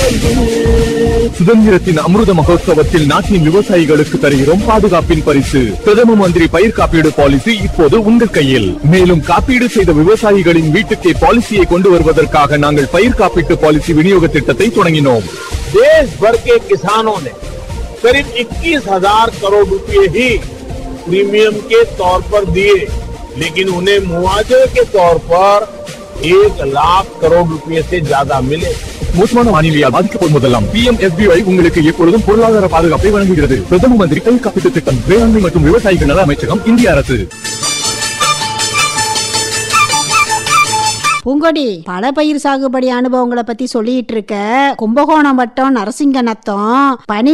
சுதந்திரத்தின் அமிர்த மகோத்சவத்தில் நாட்டின் விவசாயிகளுக்கு தருகிறோம் பாதுகாப்பின் பரிசு. பிரதம மந்திரி பயிர் காப்பீடு பாலிசி இப்போது உங்கள் கையில். மேலும் காப்பீடு செய்த விவசாயிகளின் வீட்டுக்கே பாலிசியை கொண்டு வருவதற்காக நாங்கள் பயிர் காப்பீட்டு பாலிசி விநியோக திட்டத்தை தொடங்கினோம். देश भर के किसानों ने करीब 21,000 करोड़ रुपए ही प्रीमियम के तौर पर दिए, लेकिन उन्हें मुआवजे के तौर पर 1 लाख करोड़ रुपए से ज्यादा मिले. மோசமான வானிலையால் பாதிக்கப்படும் போதெல்லாம் PMFBY உங்களுக்கு எப்பொழுதும் பொருளாதார பாதுகாப்பை வழங்குகிறது. பிரதம மந்திரி பயிர் காப்பீட்டு திட்டம், வேளாண்மை மற்றும் விவசாயிகள் நல அமைச்சகம், இந்திய அரசு. பூங்கொடி, பல பயிர் சாகுபடி அனுபவங்களை பத்தி சொல்லிட்டு இருக்க. கும்பகோணம் வட்டம் நரசிங்கநத்தம் பனி